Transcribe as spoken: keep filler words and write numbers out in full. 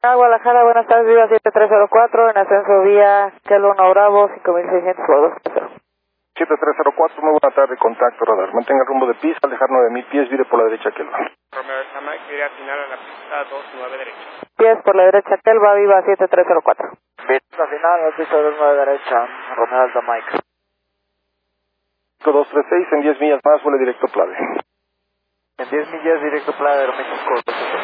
Ah, Guadalajara, buenas tardes, Viva siete tres cero cuatro, en ascenso vía Kelo uno Bravo, cinco mil seiscientos por dos cero. siete tres cero cuatro, muy buena tarde, contacto radar. Mantenga el rumbo de pista, al dejar nueve mil pies, vire por la derecha Kelo. Romeo de Sama, quiere atinar a la pista dos nueve derecha. Pies por la derecha Kelva, Viva siete tres cero cuatro. Pista final, la pista dos nueve derecha, Romeo Alta Mike. cinco dos tres seis, en diez millas más, vuele directo Plave. En diez millas directo Plave, México.